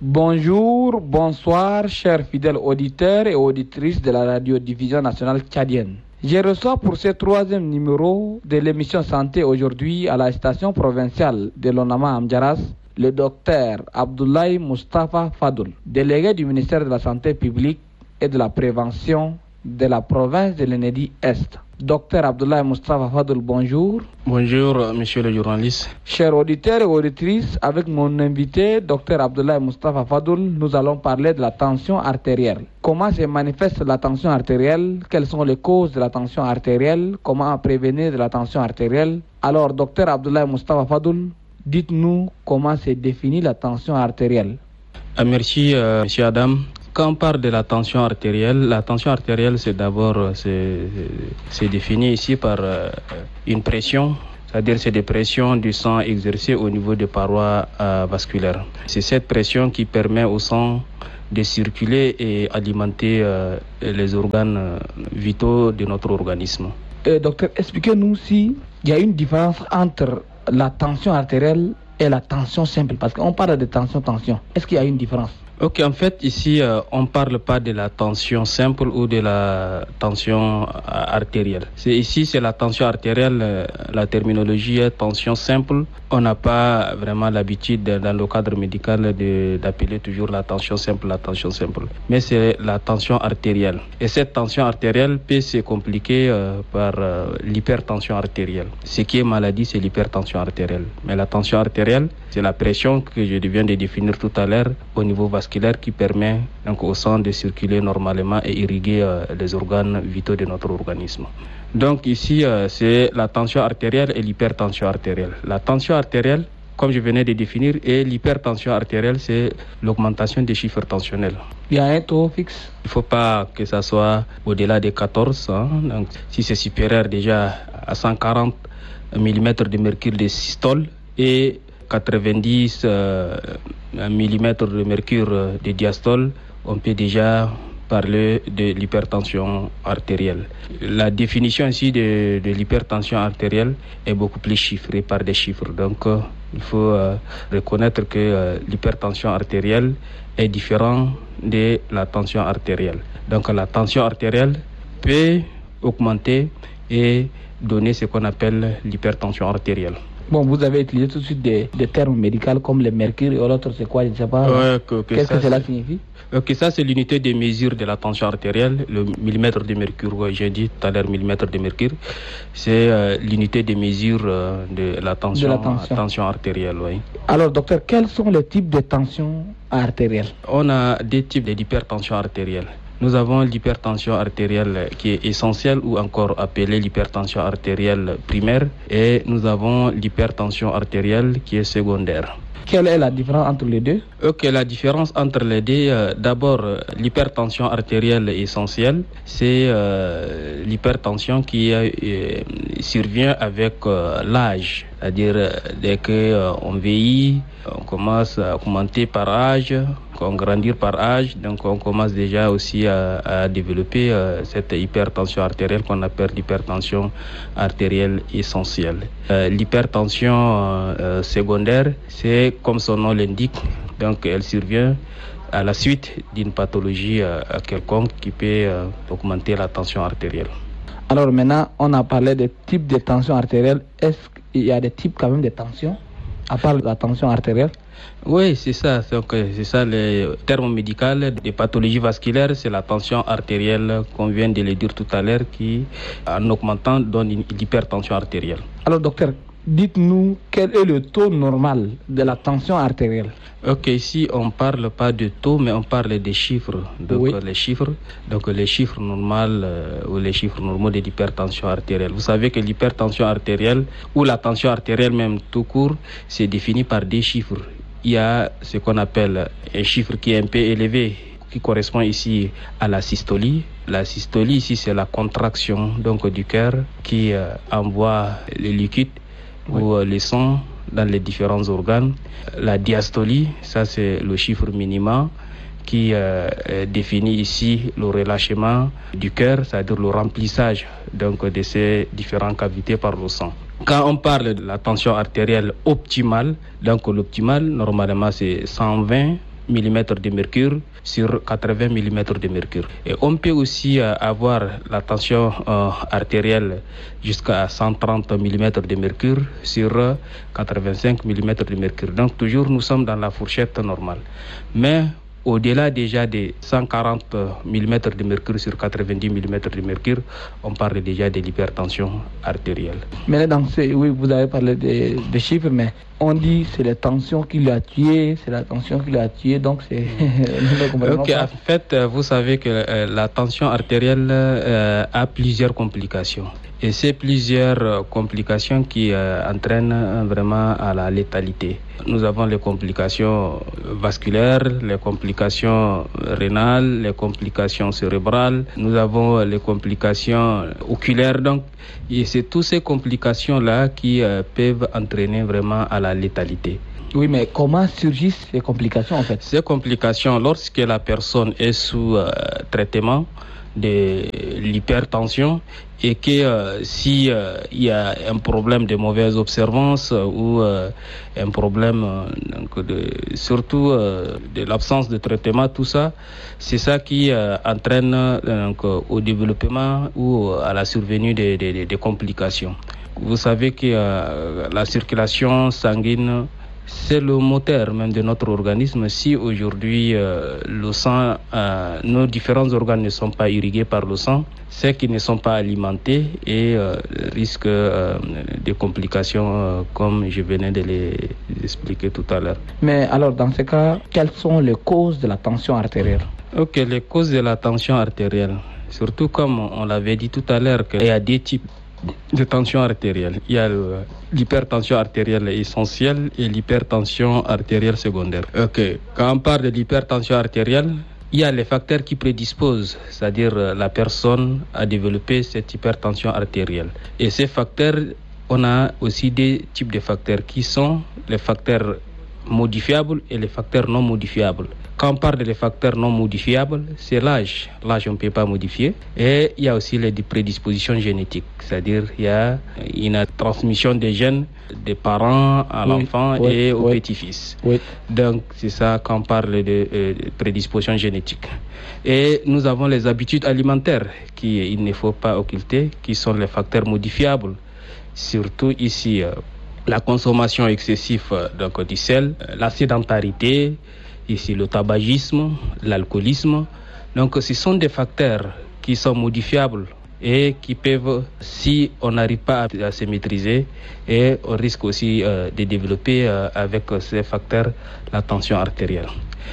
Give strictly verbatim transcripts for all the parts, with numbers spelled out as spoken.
Bonjour, bonsoir, chers fidèles auditeurs et auditrices de la radiodiffusion nationale tchadienne. Je reçois pour ce troisième numéro de l'émission Santé aujourd'hui à la station provinciale de l'Onama Amdjaras le docteur Abdoulaye Moustapha Fadoul, délégué du ministère de la Santé publique et de la prévention de la province de l'Enedi-Est. Docteur Abdoulaye Moustapha Fadoul, bonjour. Bonjour, monsieur le journaliste. Chers auditeurs et auditrices, avec mon invité, docteur Abdoulaye Moustapha Fadoul, nous allons parler de la tension artérielle. Comment se manifeste la tension artérielle? Quelles sont les causes de la tension artérielle? Comment prévenir de la tension artérielle? Alors, docteur Abdoulaye Moustapha Fadoul, dites-nous comment se définit la tension artérielle. Ah, merci, euh, monsieur Adam. Quand on parle de la tension artérielle, la tension artérielle, c'est d'abord, c'est, c'est défini ici par euh, une pression, c'est-à-dire c'est des pressions du sang exercées au niveau des parois euh, vasculaires. C'est cette pression qui permet au sang de circuler et alimenter euh, les organes euh, vitaux de notre organisme. Euh, docteur, expliquez-nous s'il y a une différence entre la tension artérielle et la tension simple, parce qu'on parle de tension, tension. Est-ce qu'il y a une différence? Ok, en fait, ici, euh, on ne parle pas de la tension simple ou de la tension euh, artérielle. C'est, ici, c'est la tension artérielle, euh, la terminologie est tension simple. On n'a pas vraiment l'habitude, dans le cadre médical, de, d'appeler toujours la tension simple, la tension simple. Mais c'est la tension artérielle. Et cette tension artérielle peut se compliquer euh, par euh, l'hypertension artérielle. Ce qui est maladie, c'est l'hypertension artérielle. Mais la tension artérielle, c'est la pression que je viens de définir tout à l'heure au niveau vasculaire qui permet donc au sang de circuler normalement et irriguer euh, les organes vitaux de notre organisme. Donc ici, euh, c'est la tension artérielle et l'hypertension artérielle. La tension artérielle, comme je venais de définir, et l'hypertension artérielle, c'est l'augmentation des chiffres tensionnels. Il y a un taux fixe? Il ne faut pas que ça soit au-delà de quatorze. Hein. Donc, si c'est supérieur déjà à cent quarante millimètres de mercure de systole et quatre-vingt-dix euh, millimètres de mercure de diastole, on peut déjà parler de l'hypertension artérielle. La définition ici de, de l'hypertension artérielle est beaucoup plus chiffrée par des chiffres. Donc, euh, il faut euh, reconnaître que euh, l'hypertension artérielle est différente de la tension artérielle. Donc, la tension artérielle peut augmenter et donner ce qu'on appelle l'hypertension artérielle. Bon, vous avez utilisé tout de suite des, des termes médicaux comme le mercure et l'autre, c'est quoi? Je ne sais pas. Ouais, que, que Qu'est-ce ça, que cela signifie? Ok, ça c'est l'unité de mesure de la tension artérielle, le millimètre de mercure. Ouais, j'ai dit tout à l'heure millimètre de mercure. C'est euh, l'unité de mesure euh, de la tension, de la tension. tension artérielle. Ouais. Alors, docteur, quels sont les types de tension artérielle? On a des types d'hypertension artérielle. Nous avons l'hypertension artérielle qui est essentielle ou encore appelée l'hypertension artérielle primaire et nous avons l'hypertension artérielle qui est secondaire. Quelle est la différence entre les deux? Ok, la différence entre les deux, euh, d'abord, euh, l'hypertension artérielle essentielle, c'est euh, l'hypertension qui euh, survient avec euh, l'âge. C'est-à-dire, euh, dès qu'on euh, vieillit, on commence à augmenter par âge, on grandit par âge, donc on commence déjà aussi à, à développer euh, cette hypertension artérielle qu'on appelle l'hypertension artérielle essentielle. Euh, l'hypertension euh, euh, secondaire, c'est comme son nom l'indique, donc elle survient à la suite d'une pathologie euh, quelconque qui peut euh, augmenter la tension artérielle. Alors maintenant, on a parlé des types de tension artérielle. Est-ce qu'il y a des types quand même de tension, à part la tension artérielle? Oui, c'est ça. Donc, c'est ça le terme médical des pathologies vasculaires, c'est la tension artérielle qu'on vient de le dire tout à l'heure qui, en augmentant, donne une hypertension artérielle. Alors docteur, dites-nous quel est le taux normal de la tension artérielle? Ok, ici on ne parle pas de taux, mais on parle des chiffres. Donc oui. les chiffres, donc les chiffres normaux euh, ou les chiffres normaux de l'hypertension artérielle. Vous savez que l'hypertension artérielle ou la tension artérielle même tout court, c'est défini par des chiffres. Il y a ce qu'on appelle un chiffre qui est un peu élevé, qui correspond ici à la systolie. La systolie ici, c'est la contraction donc du cœur qui euh, envoie le liquide oui. ou euh, le sang dans les différents organes. La diastolie, ça c'est le chiffre minimum qui euh, définit ici le relâchement du cœur, c'est-à-dire le remplissage donc, de ces différentes cavités par le sang. Quand on parle de la tension artérielle optimale, donc l'optimal, normalement c'est cent vingt millimètres de mercure sur quatre-vingts millimètres de mercure. Et on peut aussi euh, avoir la tension euh, artérielle jusqu'à cent trente millimètres de mercure sur euh, quatre-vingt-cinq millimètres de mercure. Donc toujours nous sommes dans la fourchette normale. Mais au-delà déjà de cent quarante millimètres de mercure sur quatre-vingt-dix millimètres de mercure, on parle déjà de l'hypertension artérielle. Mais dans ce, oui, vous avez parlé des de chiffres, mais on dit que c'est la tension qui l'a tué, c'est la tension qui l'a tué, donc c'est... Ok, en fait, vous savez que euh, la tension artérielle euh, a plusieurs complications. Et c'est plusieurs complications qui euh, entraînent vraiment à la létalité. Nous avons les complications vasculaires, les complications rénales, les complications cérébrales, nous avons les complications oculaires. Donc, et c'est toutes ces complications-là qui euh, peuvent entraîner vraiment à la létalité. Oui, mais comment surgissent ces complications en fait? Ces complications, lorsque la personne est sous euh, traitement de l'hypertension et que euh, si euh, il y a un problème de mauvaise observance euh, ou euh, un problème euh, donc de, surtout euh, de l'absence de traitement, tout ça, c'est ça qui euh, entraîne euh, donc, au développement ou à la survenue des, des, des complications. Vous savez que euh, la circulation sanguine, c'est le moteur même de notre organisme. Si aujourd'hui euh, le sang, euh, nos différents organes ne sont pas irrigués par le sang, c'est qu'ils ne sont pas alimentés et euh, risquent euh, des complications euh, comme je venais de les expliquer tout à l'heure. Mais alors dans ce cas, quelles sont les causes de la tension artérielle? Ok, les causes de la tension artérielle, surtout comme on l'avait dit tout à l'heure, qu'il y a des types de tension artérielle. Il y a l'hypertension artérielle essentielle et l'hypertension artérielle secondaire. Ok, quand on parle de l'hypertension artérielle, il y a les facteurs qui prédisposent, c'est-à-dire la personne à développer cette hypertension artérielle. Et ces facteurs, on a aussi des types de facteurs qui sont les facteurs modifiables et les facteurs non modifiables. Quand on parle des facteurs non modifiables, c'est l'âge. L'âge, on ne peut pas modifier. Et il y a aussi les prédispositions génétiques. C'est-à-dire il y a une transmission des gènes des parents à oui, l'enfant oui, et au oui. petit-fils. Oui. Donc, c'est ça quand on parle de, euh, de prédispositions génétiques. Et nous avons les habitudes alimentaires qu'il ne faut pas occulter, qui sont les facteurs modifiables. Surtout ici, euh, la consommation excessive euh, donc, du sel, euh, la sédentarité, ici le tabagisme, l'alcoolisme. Donc ce sont des facteurs qui sont modifiables et qui peuvent, si on n'arrive pas à, à se maîtriser, et on risque aussi euh, de développer euh, avec ces facteurs la tension artérielle.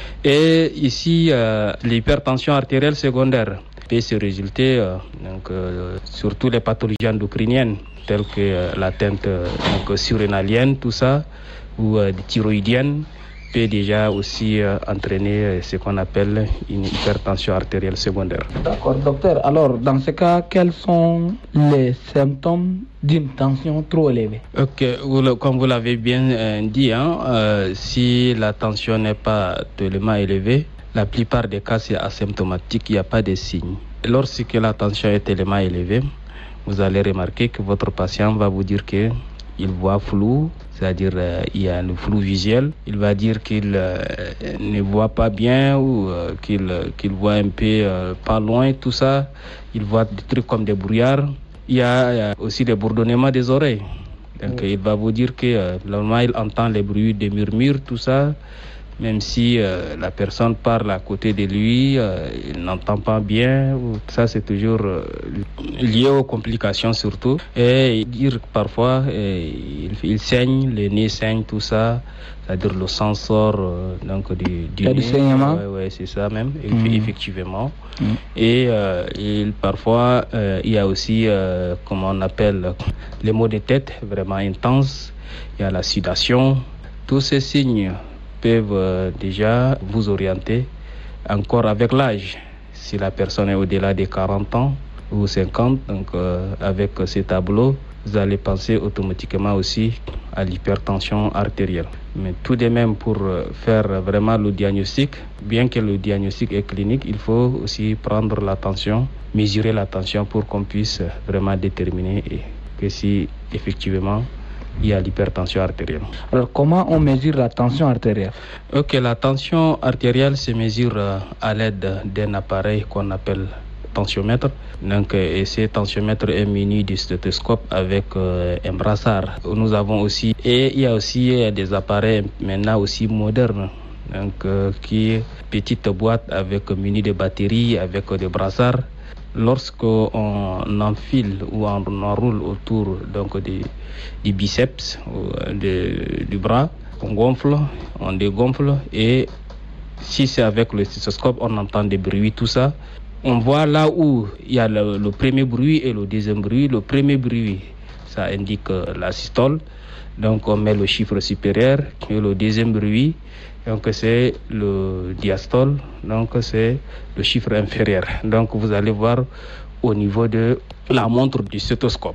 Et ici, euh, l'hypertension artérielle secondaire peut se résulter euh, donc, euh, surtout les pathologies endocriniennes telles que euh, l'atteinte euh, donc, surrénalienne, tout ça, ou euh, thyroïdienne, peut déjà aussi euh, entraîner ce qu'on appelle une hypertension artérielle secondaire. D'accord, docteur. Alors, dans ce cas, quels sont les symptômes d'une tension trop élevée? Ok, vous, comme vous l'avez bien euh, dit, hein, euh, si la tension n'est pas tellement élevée, la plupart des cas, c'est asymptomatique, il n'y a pas de signes. Lorsque la tension est tellement élevée, vous allez remarquer que votre patient va vous dire que il voit flou, c'est-à-dire euh, il y a le flou visuel. Il va dire qu'il euh, ne voit pas bien ou euh, qu'il, euh, qu'il voit un peu euh, pas loin, tout ça. Il voit des trucs comme des brouillards. Il y a, il y a aussi des bourdonnements des oreilles. Donc oui. Il va vous dire que euh, normalement il entend les bruits des murmures, tout ça. Même si euh, la personne parle à côté de lui, euh, il n'entend pas bien. Ça, c'est toujours euh, lié aux complications surtout. Et dire parfois, euh, il, il saigne, le nez saigne, tout ça. C'est-à-dire le sang sort euh, donc du, du nez. Du saignement. Ouais, ouais, c'est ça même, mmh. effectivement. Mmh. Et euh, il, parfois, euh, il y a aussi, euh, comment on appelle, les maux de tête vraiment intenses. Il y a la sudation. Tous ces signes peuvent euh, déjà vous orienter encore avec l'âge. Si la personne est au-delà de quarante ans ou cinquante, donc euh, avec ces tableaux, vous allez penser automatiquement aussi à l'hypertension artérielle. Mais tout de même, pour faire vraiment le diagnostic, bien que le diagnostic est clinique, il faut aussi prendre la tension, mesurer la tension pour qu'on puisse vraiment déterminer que si effectivement il y a l'hypertension artérielle. Alors, comment on mesure la tension artérielle? Ok, la tension artérielle se mesure à l'aide d'un appareil qu'on appelle tensiomètre. Donc, et ce tensiomètre est muni du stéthoscope avec euh, un brassard. Nous avons aussi, et il y a aussi des appareils maintenant aussi modernes. Donc, euh, qui est petite boîte avec muni de batteries, avec des brassards. Lorsqu'on enfile ou on enroule autour donc du, du biceps, de, du bras, on gonfle, on dégonfle, et si c'est avec le stéthoscope, on entend des bruits, tout ça. On voit là où il y a le, le premier bruit et le deuxième bruit. Le premier bruit, ça indique la systole. Donc on met le chiffre supérieur. Et le deuxième bruit, donc c'est le diastole. Donc c'est le chiffre inférieur. Donc vous allez voir au niveau de la montre du stéthoscope.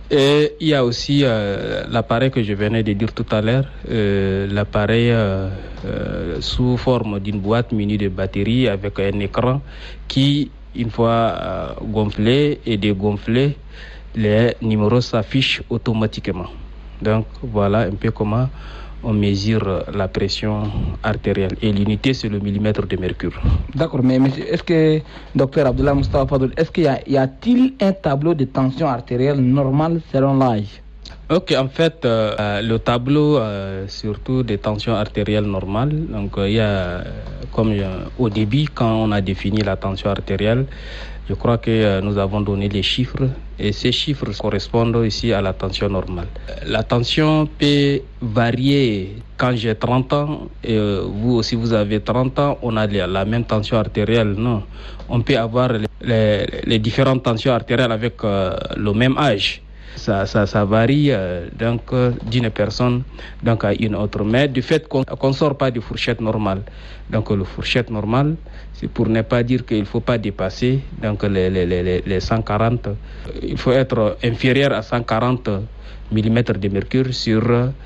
Et il y a aussi euh, l'appareil que je venais de dire tout à l'heure, euh, l'appareil euh, euh, sous forme d'une boîte munie de batterie avec un écran qui, une fois euh, gonflé et dégonflé, les numéros s'affichent automatiquement. Donc voilà un peu comment on mesure la pression artérielle. Et l'unité, c'est le millimètre de mercure. D'accord, mais monsieur, est-ce que, docteur Abdullah Moustapha Fadoul, est-ce qu'il y a, y a-t-il un tableau de tension artérielle normale selon l'âge? Ok, en fait, euh, le tableau, euh, surtout des tensions artérielles normales, donc il euh, y a, comme euh, au début, quand on a défini la tension artérielle, je crois que euh, nous avons donné les chiffres, et ces chiffres correspondent ici à la tension normale. La tension peut varier. Quand j'ai trente ans, et euh, vous aussi vous avez trente ans, on a la même tension artérielle. Non, on peut avoir les, les, les différentes tensions artérielles avec euh, le même âge. Ça, ça, ça varie euh, donc euh, d'une personne donc à une autre. Mais du fait qu'on ne sort pas de fourchette normale. Donc le fourchette normale, c'est pour ne pas dire qu'il ne faut pas dépasser donc les, les, les, les cent quarante. Il faut être inférieur à cent quarante millimètres de mercure sur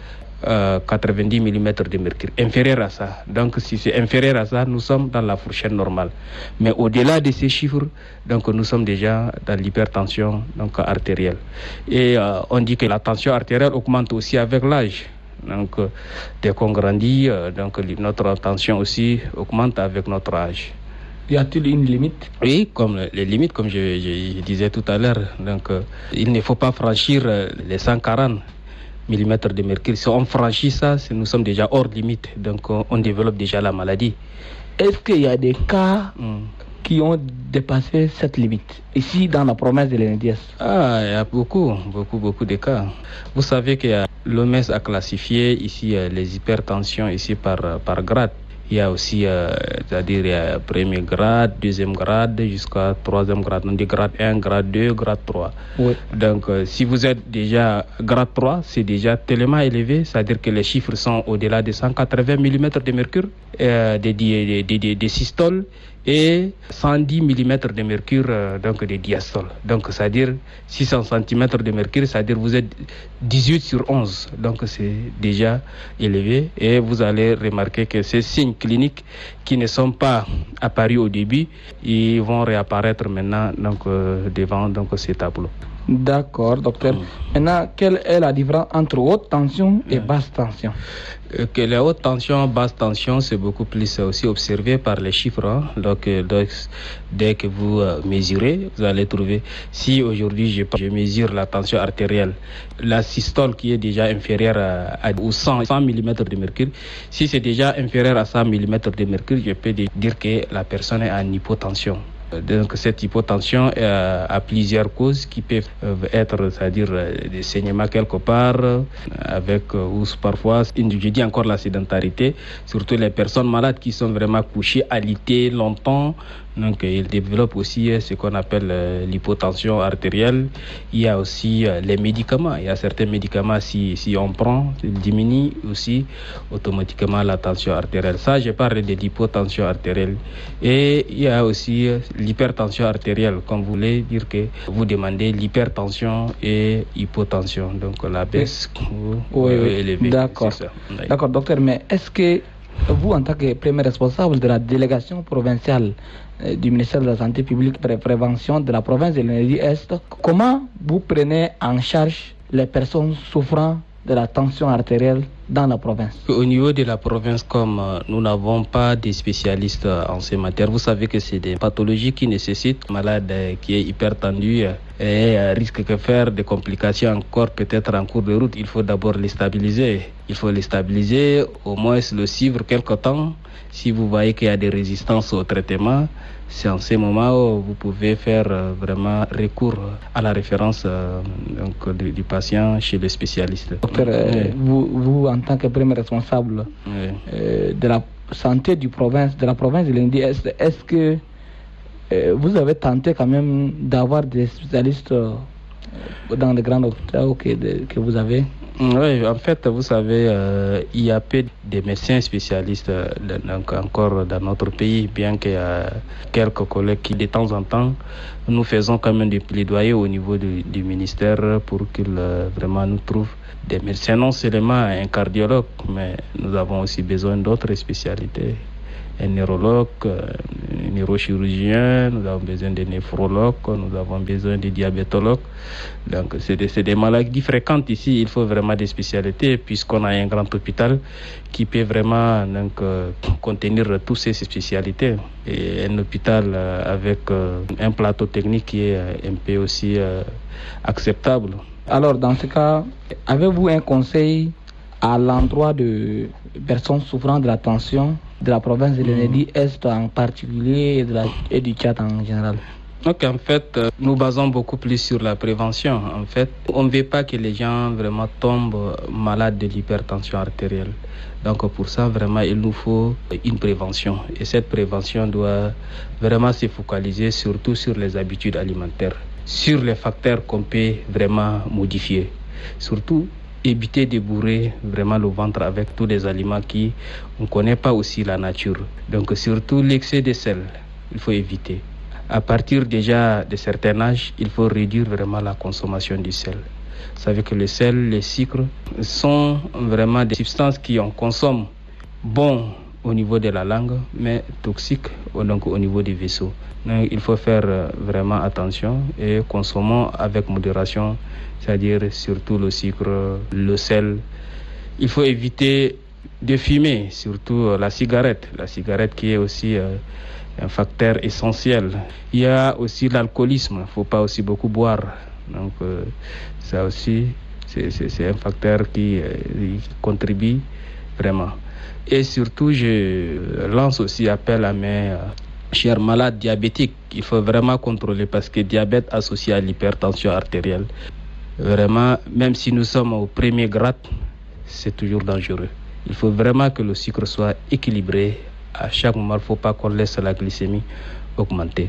euh, quatre-vingt-dix millimètres de mercure. Inférieur à ça. Donc si c'est inférieur à ça, nous sommes dans la fourchette normale. Mais au-delà de ces chiffres, donc nous sommes déjà dans l'hypertension donc artérielle. Et euh, on dit que la tension artérielle augmente aussi avec l'âge. Donc euh, dès qu'on grandit, euh, donc notre tension aussi augmente avec notre âge. Y a-t-il une limite? Oui, comme les limites, comme je, je, je disais tout à l'heure. Donc euh, il ne faut pas franchir euh, les cent quarante millimètres de mercure. Si on franchit ça, nous sommes déjà hors limite. Donc on, on développe déjà la maladie. Est-ce qu'il y a des cas mm. qui ont dépassé cette limite ici dans la province de l'Indiès? Ah, il y a beaucoup, beaucoup, beaucoup de cas. Vous savez que l'O M S a classifié ici les hypertensions ici par, par grade. Il y a aussi, euh, c'est-à-dire, il y a premier grade, deuxième grade, jusqu'à troisième grade. On dit grade un, grade deux, grade trois. Oui. Donc, euh, si vous êtes déjà grade trois, c'est déjà tellement élevé, c'est-à-dire que les chiffres sont au-delà de cent quatre-vingts millimètres de mercure, euh, des, des, des, des, des systoles, et cent dix millimètres de mercure, euh, donc des diastoles. Donc, c'est-à-dire six cents centimètres de mercure, c'est-à-dire vous êtes dix-huit sur onze. Donc, c'est déjà élevé. Et vous allez remarquer que ces signes cliniques qui ne sont pas apparus au début, ils vont réapparaître maintenant donc, euh, devant donc, ces tableaux. D'accord, docteur. Mmh. Maintenant, quelle est la différence entre haute tension et mmh. basse tension? Que les hautes tensions, basse tension, c'est beaucoup plus aussi observé par les chiffres. Hein. Donc, donc, dès que vous euh, mesurez, vous allez trouver, si aujourd'hui je, je mesure la tension artérielle, la systole qui est déjà inférieure à, à cent, cent millimètres de mercure, si c'est déjà inférieur à cent millimètres de mercure, je peux dire que la personne est en hypotension. Donc cette hypotension euh, a plusieurs causes qui peuvent euh, être, c'est-à-dire euh, des saignements quelque part, euh, avec euh, ou parfois, je dis encore la sédentarité, surtout les personnes malades qui sont vraiment couchées, alitées longtemps. Donc, il développe aussi ce qu'on appelle euh, l'hypotension artérielle. Il y a aussi euh, les médicaments. Il y a certains médicaments, si, si on prend, ils diminuent aussi automatiquement la tension artérielle. Ça, je parle de l'hypotension artérielle. Et il y a aussi euh, l'hypertension artérielle, comme vous voulez dire que vous demandez l'hypertension et hypotension. Donc, la baisse oui. ou oui, oui. élevée. D'accord. D'accord, docteur, mais est-ce que vous, en tant que premier responsable de la délégation provinciale euh, du ministère de la Santé publique et de la Prévention de la province de l'Indiès, comment vous prenez en charge les personnes souffrant de la tension artérielle dans la province? Au niveau de la province, comme euh, nous n'avons pas de spécialistes euh, en ces matières, vous savez que c'est des pathologies qui nécessitent un malade euh, qui est hypertendu euh, et euh, risque de faire des complications encore peut-être en cours de route. Il faut d'abord les stabiliser. Il faut les stabiliser, au moins le suivre quelque temps. Si vous voyez qu'il y a des résistances au traitement, c'est en ce moment où vous pouvez faire euh, vraiment recours à la référence euh, donc, du, du patient chez le spécialiste. Docteur, euh, oui. vous, vous, en tant que premier responsable oui. euh, de la santé du province, de la province de Lindi, est-ce, est-ce que euh, vous avez tenté quand même d'avoir des spécialistes euh, dans les grands hôpitaux que, de, que vous avez? Oui, en fait, vous savez, euh, il y a peu de médecins spécialistes euh, donc, encore dans notre pays, bien qu'il y a quelques collègues qui, de temps en temps, nous faisons quand même des plaidoyers au niveau du, du ministère pour qu'ils euh, vraiment nous trouvent des médecins, non seulement un cardiologue, mais nous avons aussi besoin d'autres spécialités. Un neurologue, un neurochirurgien, nous avons besoin de néphrologues, nous avons besoin de diabétologues. Donc c'est des, c'est des maladies fréquentes ici, il faut vraiment des spécialités puisqu'on a un grand hôpital qui peut vraiment donc, euh, contenir toutes ces spécialités. Et un hôpital euh, avec euh, un plateau technique qui est euh, un peu aussi euh, acceptable. Alors dans ce cas, avez-vous un conseil à l'endroit de personnes souffrant de la tension de la province de l'Ennedi-Est en particulier et, de la, et du Tchad en général? Donc en fait, euh, nous basons beaucoup plus sur la prévention. En fait, on ne veut pas que les gens vraiment tombent malades de l'hypertension artérielle. Donc pour ça, vraiment, il nous faut une prévention. Et cette prévention doit vraiment se focaliser surtout sur les habitudes alimentaires, sur les facteurs qu'on peut vraiment modifier. Surtout, éviter de bourrer vraiment le ventre avec tous les aliments qui on ne connaît pas aussi la nature. Donc surtout l'excès de sel, il faut éviter. À partir déjà de certain âge, il faut réduire vraiment la consommation du sel. Vous savez que le sel, les sucres sont vraiment des substances qui on consomme bon au niveau de la langue, mais toxiques donc au niveau des vaisseaux. Donc, il faut faire vraiment attention et consommons avec modération, c'est-à-dire surtout le sucre, le sel. Il faut éviter de fumer, surtout la cigarette, la cigarette qui est aussi euh, un facteur essentiel. Il y a aussi l'alcoolisme, il ne faut pas aussi beaucoup boire. Donc euh, ça aussi, c'est, c'est, c'est un facteur qui euh, contribue vraiment. Et surtout, je lance aussi appel à mes euh, chers malades diabétiques. Il faut vraiment contrôler parce que diabète associé à l'hypertension artérielle, vraiment, même si nous sommes au premier grade, c'est toujours dangereux. Il faut vraiment que le sucre soit équilibré. À chaque moment, il ne faut pas qu'on laisse la glycémie augmenter.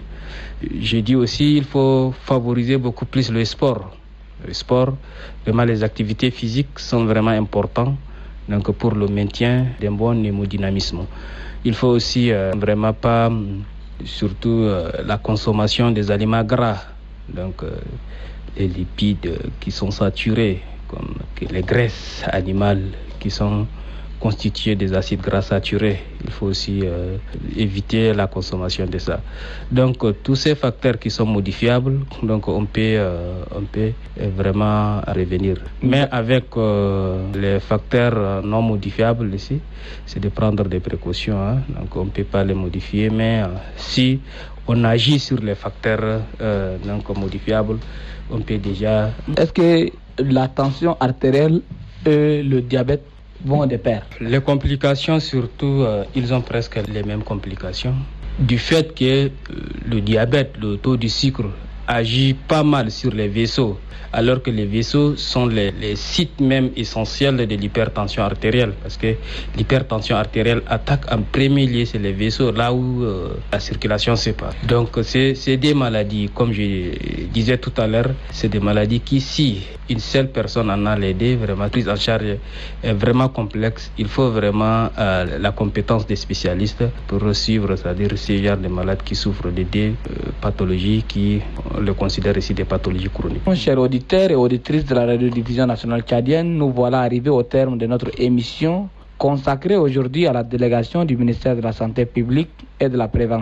Je dis aussi qu'il faut favoriser beaucoup plus le sport. Le sport, vraiment les activités physiques sont vraiment importantes donc pour le maintien d'un bon hémodynamisme. Il faut aussi euh, vraiment pas, surtout euh, la consommation des aliments gras, donc euh, les lipides qui sont saturés, comme les graisses animales qui sont constituées des acides gras saturés. Il faut aussi euh, éviter la consommation de ça. Donc euh, tous ces facteurs qui sont modifiables, donc on peut, euh, on peut vraiment revenir. Mais avec euh, les facteurs non modifiables ici, c'est de prendre des précautions. Hein. Donc on ne peut pas les modifier, mais euh, si on agit sur les facteurs euh, non modifiables, on peut déjà... Est-ce que la tension artérielle et le diabète vont de pair? Les complications, surtout, euh, ils ont presque les mêmes complications. Du fait que euh, le diabète, le taux du sucre, agit pas mal sur les vaisseaux, alors que les vaisseaux sont les, les sites même essentiels de l'hypertension artérielle, parce que l'hypertension artérielle attaque en premier lieu c'est les vaisseaux, là où euh, la circulation se passe. Donc c'est, c'est des maladies, comme je disais tout à l'heure, c'est des maladies qui, si une seule personne en a l'aidé, vraiment prise en charge est vraiment complexe. Il faut vraiment euh, la compétence des spécialistes pour suivre, c'est-à-dire ces genres de malades qui souffrent de des euh, pathologies qui on le considère ici des pathologies chroniques. Chers auditeurs et auditrices de la radiodiffusion nationale tchadienne, nous voilà arrivés au terme de notre émission consacrée aujourd'hui à la délégation du ministère de la Santé publique et de la Prévention.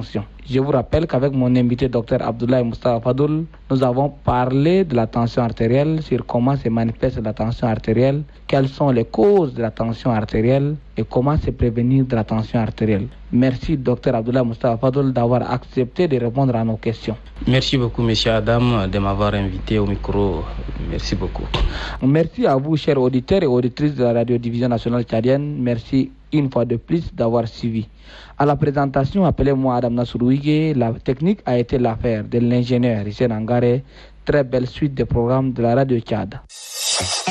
Je vous rappelle qu'avec mon invité Dr Abdoulaye Moustapha Fadoul, nous avons parlé de la tension artérielle, sur comment se manifeste la tension artérielle, quelles sont les causes de la tension artérielle et comment se prévenir de la tension artérielle. Merci Dr Abdoulaye Moustapha Fadoul d'avoir accepté de répondre à nos questions. Merci beaucoup Monsieur Adam de m'avoir invité au micro. Merci beaucoup. Merci à vous chers auditeurs et auditrices de la radiodiffusion nationale tchadienne. Merci une fois de plus d'avoir suivi. À la présentation, appelez-moi Adam Nasrouige. La technique a été l'affaire de l'ingénieur Hissène Angare. Très belle suite de programmes de la radio Tchad.